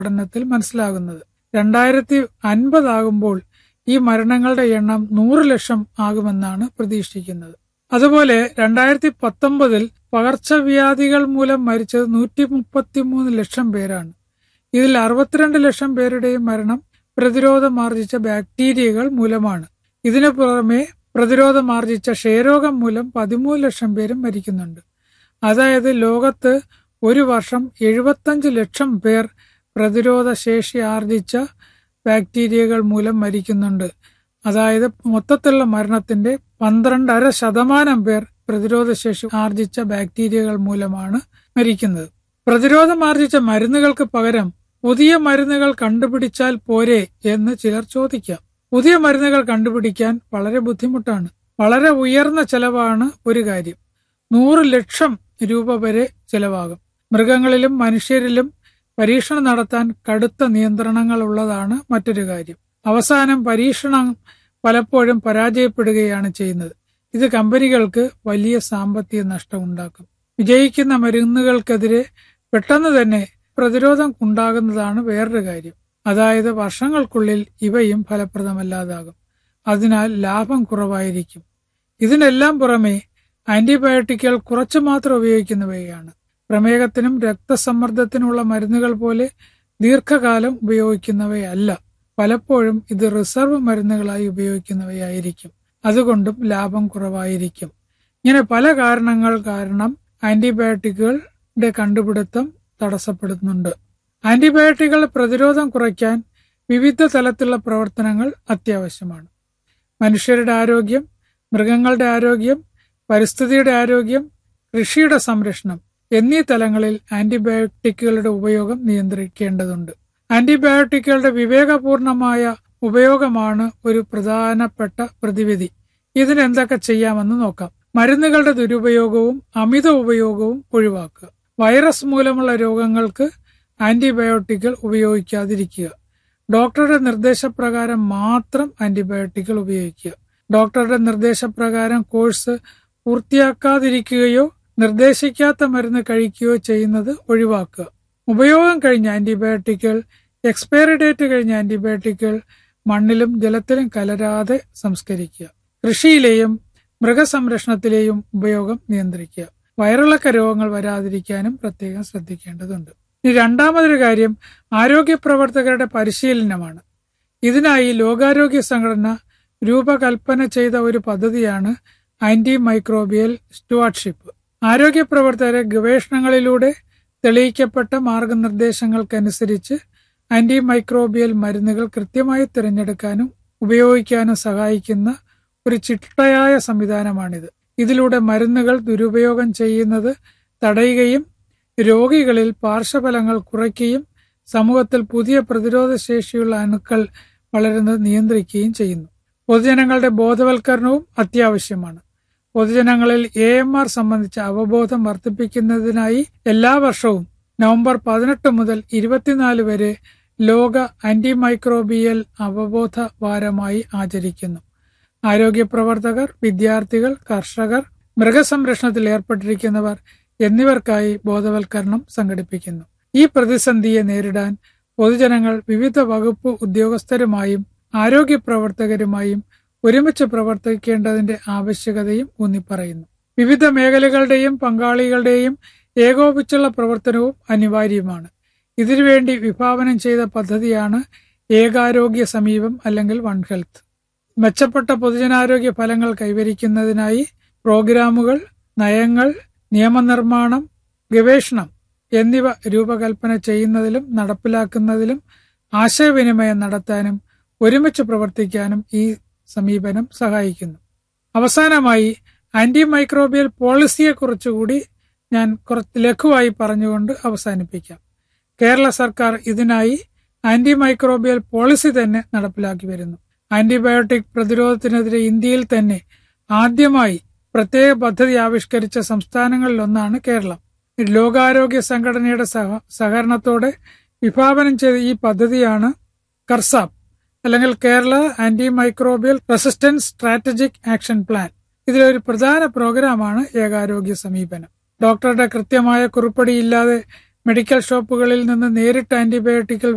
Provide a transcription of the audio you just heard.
പഠനത്തിൽ മനസ്സിലാകുന്നത്. 2050 ആകുമ്പോൾ ഈ മരണങ്ങളുടെ എണ്ണം 100 ലക്ഷം ആകുമെന്നാണ് പ്രതീക്ഷിക്കുന്നത്. അതുപോലെ 2019 പകർച്ചവ്യാധികൾ മൂലം മരിച്ചത് 133 ലക്ഷം പേരാണ്. ഇതിൽ 62 ലക്ഷം പേരുടെയും മരണം പ്രതിരോധമാർജിച്ച ബാക്ടീരിയകൾ മൂലമാണ്. ഇതിനു പുറമെ പ്രതിരോധമാർജിച്ച ക്ഷയരോഗം മൂലം 13 ലക്ഷം പേരും മരിക്കുന്നുണ്ട്. അതായത് ലോകത്ത് ഒരു വർഷം 75 ലക്ഷം പേർ പ്രതിരോധ ശേഷി ആർജിച്ച ബാക്ടീരിയകൾ മൂലം മരിക്കുന്നുണ്ട്. അതായത് മൊത്തത്തിലുള്ള മരണത്തിന്റെ 12.5% പേർ പ്രതിരോധശേഷി ആർജിച്ച ബാക്ടീരിയകൾ മൂലമാണ് മരിക്കുന്നത്. പ്രതിരോധമാർജിച്ച മരുന്നുകൾക്ക് പകരം പുതിയ മരുന്നുകൾ കണ്ടുപിടിച്ചാൽ പോരെ എന്ന് ചിലർ ചോദിക്കാം. പുതിയ മരുന്നുകൾ കണ്ടുപിടിക്കാൻ വളരെ ബുദ്ധിമുട്ടാണ്. വളരെ ഉയർന്ന ചെലവാണ് ഒരു കാര്യം. 100 ലക്ഷം രൂപ വരെ ചെലവാകും. മൃഗങ്ങളിലും മനുഷ്യരിലും പരീക്ഷണം നടത്താൻ കടുത്ത നിയന്ത്രണങ്ങൾ ഉള്ളതാണ് മറ്റൊരു കാര്യം. അവസാനം പരീക്ഷണം പലപ്പോഴും പരാജയപ്പെടുകയാണ് ചെയ്യുന്നത്. ഇത് കമ്പനികൾക്ക് വലിയ സാമ്പത്തിക നഷ്ടം ഉണ്ടാക്കും. വിജയിക്കുന്ന മരുന്നുകൾക്കെതിരെ പെട്ടെന്ന് തന്നെ പ്രതിരോധം ഉണ്ടാകുന്നതാണ് വേറൊരു കാര്യം. അതായത് വർഷങ്ങൾക്കുള്ളിൽ ഇവയും ഫലപ്രദമല്ലാതാകും. അതിനാൽ ലാഭം കുറവായിരിക്കും. ഇതിനെല്ലാം പുറമെ ആന്റിബയോട്ടിക്കുകൾ കുറച്ചു മാത്രം ഉപയോഗിക്കുന്നവയാണ്. പ്രമേഹത്തിനും രക്തസമ്മർദ്ദത്തിനുള്ള മരുന്നുകൾ പോലെ ദീർഘകാലം ഉപയോഗിക്കുന്നവയല്ല. പലപ്പോഴും ഇത് റിസർവ് മരുന്നുകളായി ഉപയോഗിക്കുന്നവയായിരിക്കും. അതുകൊണ്ടും ലാഭം കുറവായിരിക്കും. ഇങ്ങനെ പല കാരണങ്ങൾ കാരണം ആന്റിബയോട്ടിക്കുകളുടെ കണ്ടുപിടുത്തം തടസ്സപ്പെടുന്നുണ്ട്. ആന്റിബയോട്ടിക്കുകളുടെ പ്രതിരോധം കുറയ്ക്കാൻ വിവിധ തലത്തിലുള്ള പ്രവർത്തനങ്ങൾ അത്യാവശ്യമാണ്. മനുഷ്യരുടെ ആരോഗ്യം, മൃഗങ്ങളുടെ ആരോഗ്യം, പരിസ്ഥിതിയുടെ ആരോഗ്യം, കൃഷിയുടെ സംരക്ഷണം എന്നീ തലങ്ങളിൽ ആന്റിബയോട്ടിക്കുകളുടെ ഉപയോഗം നിയന്ത്രിക്കേണ്ടതുണ്ട്. ആന്റിബയോട്ടിക്കുകളുടെ വിവേകപൂർണമായ ഉപയോഗമാണ് ഒരു പ്രധാനപ്പെട്ട പ്രതിവിധി. ഇതിനെന്തൊക്കെ ചെയ്യാമെന്ന് നോക്കാം. മരുന്നുകളുടെ ദുരുപയോഗവും അമിത ഉപയോഗവും ഒഴിവാക്കുക. വൈറസ് മൂലമുള്ള രോഗങ്ങൾക്ക് ആന്റിബയോട്ടിക്കുകൾ ഉപയോഗിക്കാതിരിക്കുക. ഡോക്ടറുടെ നിർദ്ദേശപ്രകാരം മാത്രം ആന്റിബയോട്ടിക്കുകൾ ഉപയോഗിക്കുക. ഡോക്ടറുടെ നിർദ്ദേശപ്രകാരം കോഴ്സ് പൂർത്തിയാക്കാതിരിക്കുകയോ നിർദ്ദേശിക്കാത്ത മരുന്ന് കഴിക്കുകയോ ചെയ്യുന്നത് ഒഴിവാക്കുക. ഉപയോഗം കഴിഞ്ഞ ആന്റിബയോട്ടിക്കുകൾ, എക്സ്പയറി ഡേറ്റ് കഴിഞ്ഞ ആന്റിബയോട്ടിക്കുകൾ മണ്ണിലും ജലത്തിലും കലരാതെ സംസ്കരിക്കുക. കൃഷിയിലെയും മൃഗസംരക്ഷണത്തിലെയും ഉപയോഗം നിയന്ത്രിക്കുക. വയറിളക്ക രോഗങ്ങൾ വരാതിരിക്കാനും പ്രത്യേകം ശ്രദ്ധിക്കേണ്ടതുണ്ട്. ഇനി രണ്ടാമതൊരു കാര്യം ആരോഗ്യ പ്രവർത്തകരുടെ പരിശീലനമാണ്. ഇതിനായി ലോകാരോഗ്യ സംഘടന രൂപകൽപ്പന ചെയ്ത ഒരു പദ്ധതിയാണ് ആന്റി മൈക്രോബിയൽ സ്റ്റുവാർഡ്ഷിപ്പ്. ആരോഗ്യ പ്രവർത്തകരെ ഗവേഷണങ്ങളിലൂടെ തെളിയിക്കപ്പെട്ട മാർഗനിർദ്ദേശങ്ങൾക്കനുസരിച്ച് ആന്റി മൈക്രോബിയൽ മരുന്നുകൾ കൃത്യമായി തിരഞ്ഞെടുക്കാനും ഉപയോഗിക്കാനും സഹായിക്കുന്ന ഒരു ചിട്ടയായ സംവിധാനമാണിത്. ഇതിലൂടെ മരുന്നുകൾ ദുരുപയോഗം ചെയ്യുന്നത് തടയുകയും രോഗികളിൽ പാർശ്വഫലങ്ങൾ കുറയ്ക്കുകയും സമൂഹത്തിൽ പുതിയ പ്രതിരോധ ശേഷിയുള്ള അണുക്കൾ വളരുന്നത് നിയന്ത്രിക്കുകയും ചെയ്യുന്നു. പൊതുജനങ്ങളുടെ ബോധവൽക്കരണവും അത്യാവശ്യമാണ്. പൊതുജനങ്ങളിൽ AMR സംബന്ധിച്ച അവബോധം വർദ്ധിപ്പിക്കുന്നതിനായി എല്ലാ വർഷവും നവംബർ 18 മുതൽ 24 വരെ ലോക ആന്റിമൈക്രോബിയൽ അവബോധ വാരമായി ആചരിക്കുന്നു. ആരോഗ്യ പ്രവർത്തകർ, വിദ്യാർത്ഥികൾ, കർഷകർ, മൃഗസംരക്ഷണത്തിൽ ഏർപ്പെട്ടിരിക്കുന്നവർ എന്നിവർക്കായി ബോധവൽക്കരണം സംഘടിപ്പിക്കുന്നു. ഈ പ്രതിസന്ധിയെ നേരിടാൻ പൊതുജനങ്ങൾ വിവിധ വകുപ്പ് ഉദ്യോഗസ്ഥരുമായും ആരോഗ്യ പ്രവർത്തകരുമായും ഒരുമിച്ച് പ്രവർത്തിക്കേണ്ടതിന്റെ ആവശ്യകതയും ഊന്നിപ്പറയുന്നു. വിവിധ മേഖലകളുടെയും പങ്കാളികളുടെയും ഏകോപിച്ചുള്ള പ്രവർത്തനവും അനിവാര്യമാണ്. ഇതിനുവേണ്ടി വിഭാവനം ചെയ്ത പദ്ധതിയാണ് ഏകാരോഗ്യ സമീപം അല്ലെങ്കിൽ വൺ ഹെൽത്ത്. മെച്ചപ്പെട്ട പൊതുജനാരോഗ്യ ഫലങ്ങൾ കൈവരിക്കുന്നതിനായി പ്രോഗ്രാമുകൾ, നയങ്ങൾ, നിയമനിർമ്മാണം, ഗവേഷണം എന്നിവ രൂപകൽപ്പന ചെയ്യുന്നതിലും നടപ്പിലാക്കുന്നതിലും ആശയവിനിമയം നടത്താനും ഒരുമിച്ച് പ്രവർത്തിക്കാനും ഈ സമീപനം സഹായിക്കുന്നു. അവസാനമായി ആന്റിമൈക്രോബിയൽ പോളിസിയെക്കുറിച്ചുകൂടി ഞാൻ കുറച്ച് ലഘുവായി പറഞ്ഞുകൊണ്ട് അവസാനിപ്പിക്കാം. കേരള സർക്കാർ ഇതിനായി ആന്റിമൈക്രോബിയൽ പോളിസി തന്നെ നടപ്പിലാക്കി വരുന്നു. ആന്റിബയോട്ടിക് പ്രതിരോധത്തിനെതിരെ ഇന്ത്യയിൽ തന്നെ ആദ്യമായി പ്രത്യേക പദ്ധതി ആവിഷ്കരിച്ച സംസ്ഥാനങ്ങളിലൊന്നാണ് കേരളം. ലോകാരോഗ്യ സംഘടനയുടെ സഹകരണത്തോടെ വിഭാവനം ചെയ്ത ഈ പദ്ധതിയാണ് കർസാപ്പ് അല്ലെങ്കിൽ Kerala antimicrobial resistance strategic action plan. ഇതിലൊരു പ്രധാന പ്രോഗ്രാമാണ് ഏകാരോഗ്യ സമീപനം. ഡോക്ടറുടെ കൃത്യമായ കുറിപ്പടിയില്ലാതെ മെഡിക്കൽ ഷോപ്പുകളിൽ നിന്ന് നേരിട്ട് ആന്റിബയോട്ടിക്കുകൾ